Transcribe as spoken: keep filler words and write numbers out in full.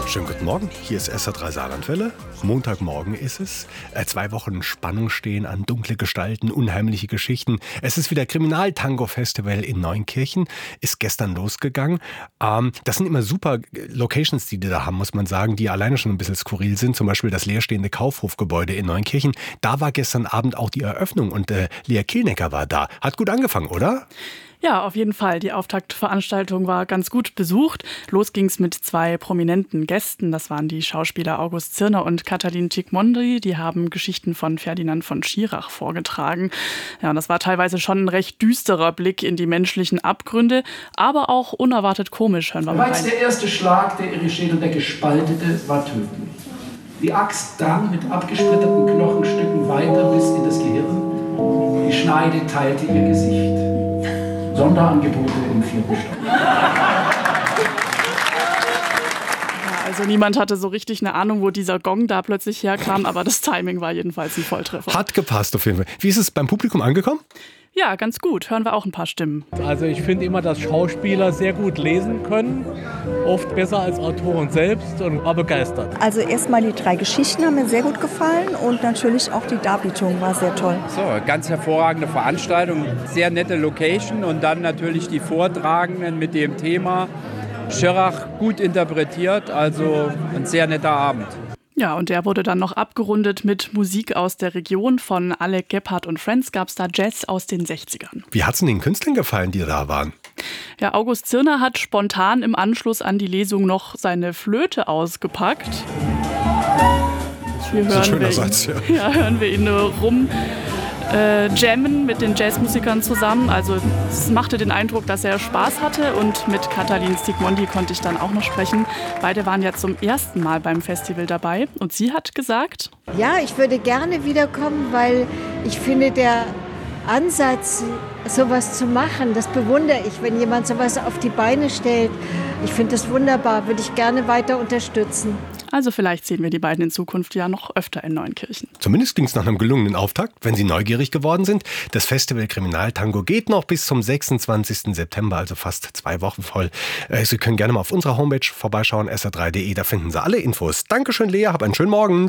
Schönen guten Morgen, hier ist S R drei Saarlandwelle. Montagmorgen ist es. Äh, zwei Wochen Spannung stehen an, dunkle Gestalten, unheimliche Geschichten. Es ist wieder Kriminal-Tango-Festival in Neunkirchen, ist gestern losgegangen. Ähm, das sind immer super Locations, die die da haben, muss man sagen, die alleine schon ein bisschen skurril sind. Zum Beispiel das leerstehende Kaufhofgebäude in Neunkirchen. Da war gestern Abend auch die Eröffnung und äh, Lea Kielnecker war da. Hat gut angefangen, oder? Ja, auf jeden Fall. Die Auftaktveranstaltung war ganz gut besucht. Los ging's mit zwei prominenten Gästen. Das waren die Schauspieler August Zirner und Katalin Cigmondi. Die haben Geschichten von Ferdinand von Schirach vorgetragen. Ja, und das war teilweise schon ein recht düsterer Blick in die menschlichen Abgründe, aber auch unerwartet komisch. Hören wir mal Bereits rein. der erste Schlag, der ihre Schädeldecke spaltete, war tödlich. Die Axt drang mit abgesplitterten Knochenstücken weiter bis in das Gehirn. Die Schneide teilte ihr Gesicht. Sonderangebote im vierten Stock. Ja, also niemand hatte so richtig eine Ahnung, wo dieser Gong da plötzlich herkam, aber das Timing war jedenfalls ein Volltreffer. Hat gepasst auf jeden Fall. Wie ist es beim Publikum angekommen? Ja, ganz gut. Hören wir auch ein paar Stimmen. Also ich finde immer, dass Schauspieler sehr gut lesen können, oft besser als Autoren selbst, und war begeistert. Also erstmal die drei Geschichten haben mir sehr gut gefallen und natürlich auch die Darbietung war sehr toll. So, ganz hervorragende Veranstaltung, sehr nette Location und dann natürlich die Vortragenden mit dem Thema. Schirach gut interpretiert, also ein sehr netter Abend. Ja, und der wurde dann noch abgerundet mit Musik aus der Region. Von Alec Gebhardt und Friends gab es da Jazz aus den sechzigern. Wie hat es denn den Künstlern gefallen, die da waren? Ja, August Zirner hat spontan im Anschluss an die Lesung noch seine Flöte ausgepackt. Hier Das ist ein hören, schöner wir Satz, ihn, ja. ja, hören wir ihn nur rum äh, jammen mit den Jazzmusikern zusammen. Also es machte den Eindruck, dass er Spaß hatte, und mit Katalin Cigmondi konnte ich dann auch noch sprechen. Beide waren ja zum ersten Mal beim Festival dabei, und sie hat gesagt: Ja, ich würde gerne wiederkommen, weil ich finde, der Ansatz, sowas zu machen, das bewundere ich, wenn jemand sowas auf die Beine stellt. Ich finde das wunderbar, würde ich gerne weiter unterstützen. Also vielleicht sehen wir die beiden in Zukunft ja noch öfter in Neunkirchen. Zumindest klingt es nach einem gelungenen Auftakt, wenn Sie neugierig geworden sind. Das Festival Kriminal-Tango geht noch bis zum sechsundzwanzigsten September, also fast zwei Wochen voll. Sie können gerne mal auf unserer Homepage vorbeischauen, S R drei punkt de, da finden Sie alle Infos. Dankeschön, Lea, hab einen schönen Morgen.